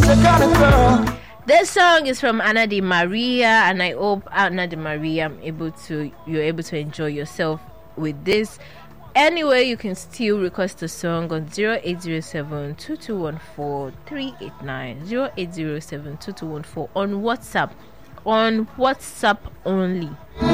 This song is from Ana Di Maria, and I hope Ana Di Maria you're able to enjoy yourself with this. Anyway, you can still request a song on 0807 2214 389 0807 2214 on WhatsApp only.